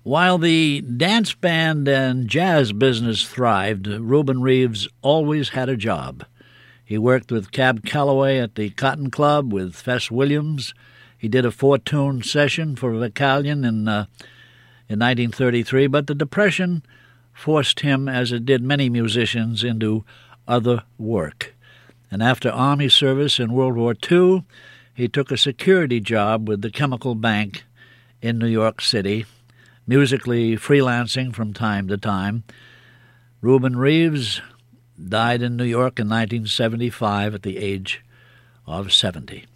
While the dance band and jazz business thrived, Reuben Reeves always had a job. He worked with Cab Calloway at the Cotton Club with Fess Williams. He did a 4-tune session for Vocalion in 1933, but the Depression forced him, as it did many musicians, into other work. And after Army service in World War II, he took a security job with the Chemical Bank in New York City, musically freelancing from time to time. Reuben Reeves died in New York in 1975 at the age of 70.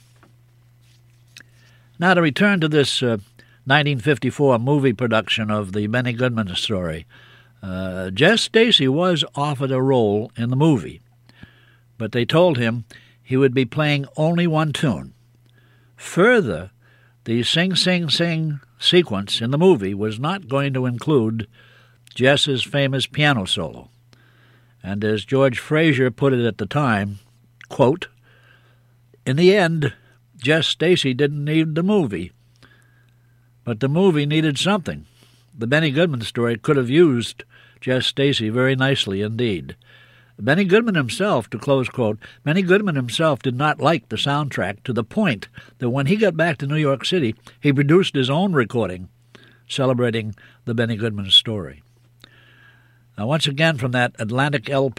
Now to return to this 1954 movie production of the Benny Goodman story. Jess Stacy was offered a role in the movie, but they told him he would be playing only one tune. Further, the Sing, Sing, Sing sequence in the movie was not going to include Jess's famous piano solo. And as George Fraser put it at the time, quote, "In the end, Jess Stacy didn't need the movie, but the movie needed something. The Benny Goodman story could have used Jess Stacy very nicely indeed." Benny Goodman himself, to close quote, Benny Goodman himself did not like the soundtrack to the point that when he got back to New York City, he produced his own recording celebrating the Benny Goodman story. Now, once again from that Atlantic LP,